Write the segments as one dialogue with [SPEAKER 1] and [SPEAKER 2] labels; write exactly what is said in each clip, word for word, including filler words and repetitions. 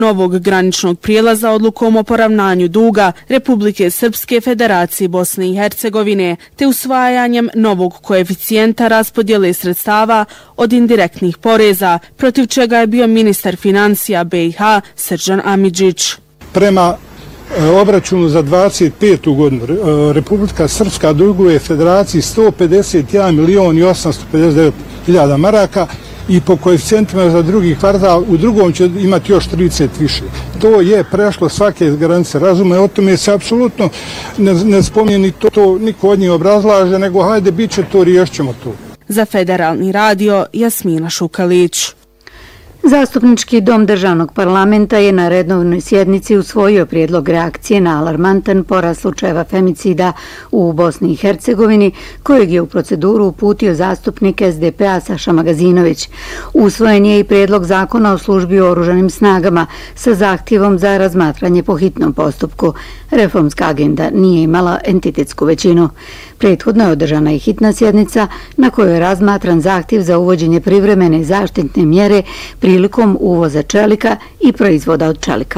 [SPEAKER 1] novog graničnog prijelaza odlukom o poravnanju duga Republike Srpske Federacije Bosne i Hercegovine te usvajanjem novog koeficijenta raspodjele sredstava od indirektnih poreza, protiv čega je bio ministar financija B i H Srđan Amidžić.
[SPEAKER 2] Prema obračunu za dvadeset petu godinu Republika Srpska duguje Federaciji sto pedeset jedan milion i osamsto pedeset devet hiljada maraka i po koeficijentima za drugi kvartal u drugom će imati još trideset više. To je prešlo svake granice razuma i o tome se apsolutno ne, ne spominje ni to, to niko od njih obrazlaže, nego hajde bit će to, riješit ćemo to.
[SPEAKER 1] Za Federalni radio Jasmina Šukalić.
[SPEAKER 3] Zastupnički dom državnog parlamenta je na redovnoj sjednici usvojio prijedlog reakcije na alarmantan porast slučajeva femicida u Bosni i Hercegovini, kojeg je u proceduru uputio zastupnik S D P A Saša Magazinović. Usvojen je i prijedlog zakona o službi u oružanim snagama sa zahtjevom za razmatranje po hitnom postupku. Reformska agenda nije imala entitetsku većinu. Prethodno je održana i hitna sjednica na kojoj je razmatran zahtjev za uvođenje privremene zaštitne mjere prilikom uvoza čelika i proizvoda od čelika.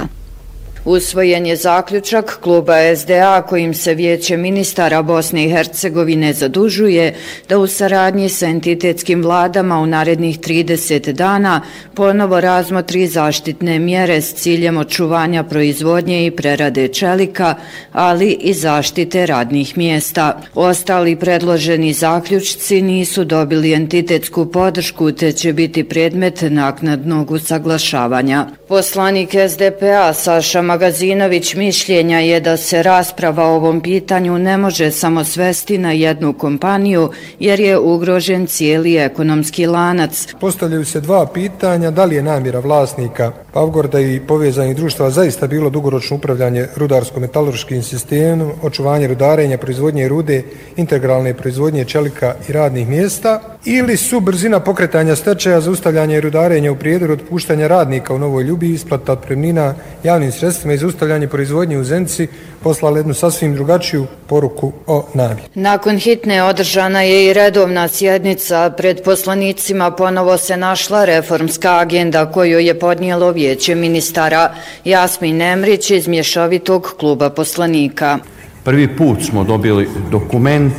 [SPEAKER 4] Usvojen je zaključak kluba S D A kojim se Vijeće ministara Bosne i Hercegovine zadužuje da u saradnji sa entitetskim vladama u narednih trideset dana ponovo razmotri zaštitne mjere s ciljem očuvanja proizvodnje i prerade čelika, ali i zaštite radnih mjesta. Ostali predloženi zaključci nisu dobili entitetsku podršku te će biti predmet naknadnog usaglašavanja. Poslanik S D P A Saša Magazinović mišljenja je da se rasprava o ovom pitanju ne može samo svesti na jednu kompaniju jer je ugrožen cijeli ekonomski lanac.
[SPEAKER 5] Postavljaju se dva pitanja: da li je namjera vlasnika Pavgorda i povezanih društava zaista bilo dugoročno upravljanje rudarsko-metalurškim sistemom, očuvanje rudarenja, proizvodnje rude, integralne proizvodnje čelika i radnih mjesta, ili su brzina pokretanja stečaja, zaustavljanje rudarenja u Prijedoru, otpuštanja radnika u Novoj Ljubi, isplata otpremnina javnim sredstvima i zaustavljanje proizvodnje u Zenici poslala jednu sasvim drugačiju poruku o namjeri.
[SPEAKER 4] Nakon hitne održana je i redovna sjednica. Pred poslanicima ponovo se našla reformska agenda koju je podnijelo Vijeće ministara. Jasmin Emrić iz mješovitog kluba poslanika.
[SPEAKER 6] Prvi put smo dobili dokument,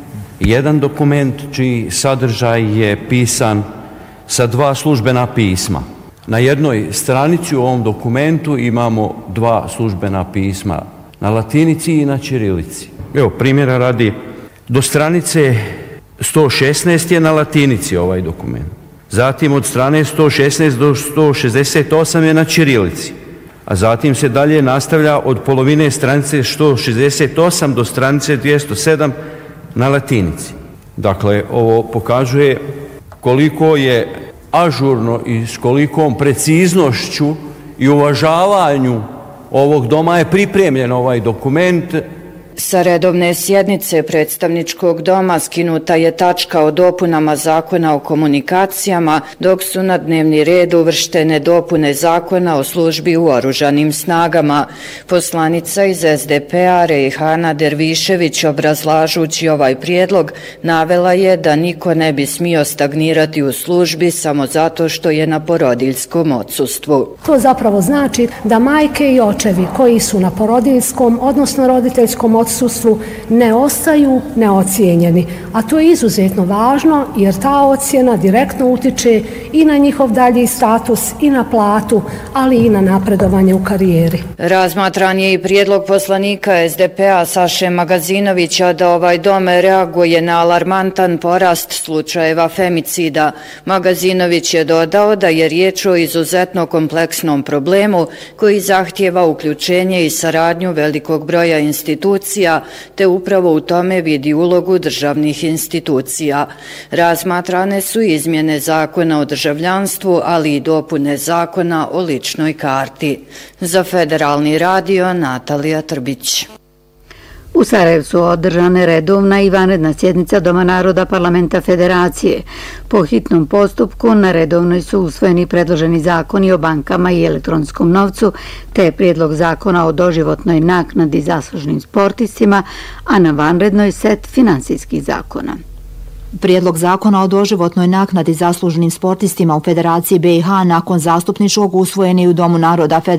[SPEAKER 6] jedan dokument čiji sadržaj je pisan sa dva službena pisma. Na jednoj stranici u ovom dokumentu imamo dva službena pisma, na latinici i na ćirilici. Evo, primjera radi, do stranice sto šesnaest je na latinici ovaj dokument. Zatim od strane sto šesnaest do sto šezdeset osam je na ćirilici. A zatim se dalje nastavlja od polovine stranice sto šezdeset osam do stranice dvjesto sedam na latinici. Dakle, ovo pokazuje koliko je ažurno i s kolikom preciznošću i uvažavanju ovog doma je pripremljen ovaj dokument.
[SPEAKER 4] Sa redovne sjednice predstavničkog doma skinuta je tačka o dopunama zakona o komunikacijama, dok su na dnevni red uvrštene dopune zakona o službi u oružanim snagama. Poslanica iz S D P A Rejhana Dervišević, obrazlažući ovaj prijedlog, navela je da niko ne bi smio stagnirati u službi samo zato što je na porodiljskom odsustvu.
[SPEAKER 7] To zapravo znači da majke i očevi koji su na porodiljskom, odnosno roditeljskom odsustvu odsustvu ne ostaju neocijenjeni, a to je izuzetno važno jer ta ocjena direktno utiče i na njihov dalji status i na platu, ali i na napredovanje u karijeri.
[SPEAKER 4] Razmatran je i prijedlog poslanika S D P A Saše Magazinovića da ovaj dom reaguje na alarmantan porast slučajeva femicida. Magazinović je dodao da je riječ o izuzetno kompleksnom problemu koji zahtijeva uključenje i saradnju velikog broja institucija, te upravo u tome vidi ulogu državnih institucija. Razmatrane su izmjene zakona o državljanstvu, ali i dopune zakona o ličnoj karti. Za Federalni radio Natalija Trbić.
[SPEAKER 3] U Sarajevu su održane redovna i vanredna sjednica Doma naroda Parlamenta Federacije. Po hitnom postupku na redovnoj su usvojeni predloženi zakoni o bankama i elektronskom novcu, te prijedlog zakona o doživotnoj naknadi zaslužnim sportistima, a na vanrednoj set finansijskih zakona.
[SPEAKER 8] Prijedlog zakona o doživotnoj naknadi zaslužnim sportistima u Federaciji B i H nakon zastupničkog usvojen je u Domu naroda Federacije